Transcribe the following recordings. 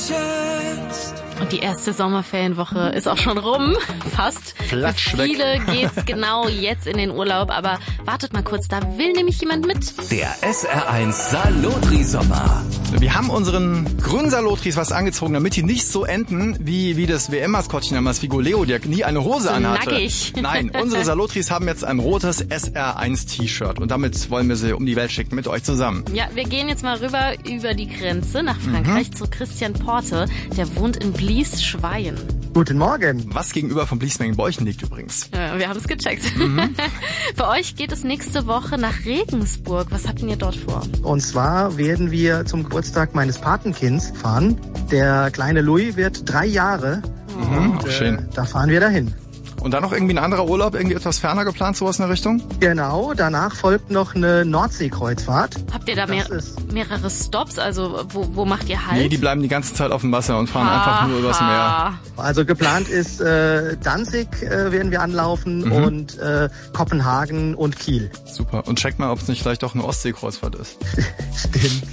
Und die erste Sommerferienwoche ist auch schon rum, fast. Flatsch Für weg. viele geht's genau jetzt in den Urlaub, aber wartet mal kurz, da will nämlich jemand mit. Der SR1 Salotri-Sommer. Wir haben unseren grünen Salotris was angezogen, damit die nicht so enden wie das WM-Maskottchen damals, Figoleo, der nie eine Hose So anhatte. nackig. Nein, unsere Salotris haben jetzt ein rotes SR1-T-Shirt und damit wollen wir sie um die Welt schicken mit euch zusammen. Ja, wir gehen jetzt mal rüber über die Grenze nach Frankreich zu Christian Porte. Der wohnt in Blies-Schweyen. Guten Morgen. Was gegenüber von Bliesmengen-Beuchen liegt übrigens. Ja, wir haben es gecheckt. Für euch geht es nächste Woche nach Regensburg. Was habt ihr dort vor? Und zwar werden wir zum Geburtstag meines Patenkinds fahren. Der kleine Louis wird 3 Jahre. Auch schön. Da fahren wir dahin. Und dann noch irgendwie ein anderer Urlaub, irgendwie etwas ferner geplant, sowas in der Richtung? Genau, danach folgt noch eine Nordseekreuzfahrt. Habt ihr da Das ist- mehrere Stops? Also wo macht ihr Halt? Nee, die bleiben die ganze Zeit auf dem Wasser und fahren einfach nur übers Meer. Aha. Also geplant ist Danzig werden wir anlaufen und Kopenhagen und Kiel. Super. Und check mal, ob es nicht vielleicht auch eine Ostseekreuzfahrt ist. Stimmt.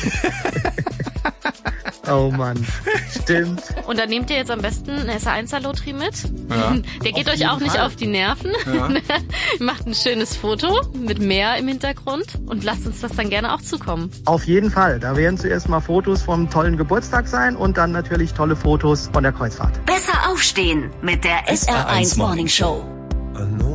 Oh Mann, stimmt. Und dann nehmt ihr jetzt am besten einen SR1-Salotri mit. Ja. Der geht Auf euch jeden auch nicht Fall. auf die Nerven. Ja. Macht ein schönes Foto mit Meer im Hintergrund und lasst uns das dann gerne auch zukommen. Auf jeden Fall. Da werden zuerst mal Fotos vom tollen Geburtstag sein und dann natürlich tolle Fotos von der Kreuzfahrt. Besser aufstehen mit der SR1 Morning Show.